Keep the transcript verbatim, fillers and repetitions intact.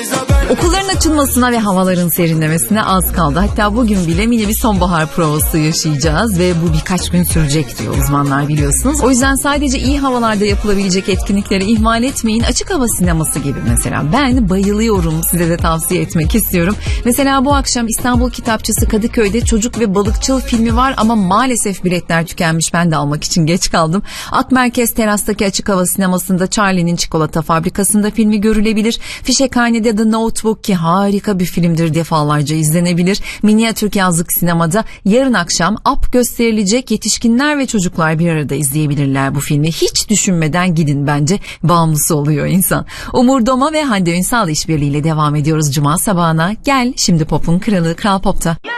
Okulların açılmasına ve havaların serinlemesine az kaldı. Hatta bugün bile mini bir sonbahar provası yaşayacağız ve bu birkaç gün sürecek diyor uzmanlar, biliyorsunuz. O yüzden sadece iyi havalarda yapılabilecek etkinlikleri ihmal etmeyin. Açık hava sineması gibi mesela. Ben bayılıyorum, size de tavsiye etmek istiyorum. Mesela bu akşam İstanbul Kitapçısı Kadıköy'de Çocuk ve Balıkçıl filmi var ama maalesef biletler tükenmiş. Ben de almak için geç kaldım. Ak Merkez Teras'taki açık hava sinemasında Charlie'nin Çikolata Fabrikası'nda filmi görülebilir. Fişekhane'de The Notebook, ki harika bir filmdir, defalarca izlenebilir. Minyatürk Yazlık Sinema'da yarın akşam Up gösterilecek. Yetişkinler ve çocuklar bir arada izleyebilirler bu filmi. Hiç düşünmeden gidin, bence bağımlısı oluyor insan. Umur Doma ve Hande Ünsal işbirliğiyle devam ediyoruz Cuma sabahına. Gel şimdi Pop'un kralı Kral Pop'ta.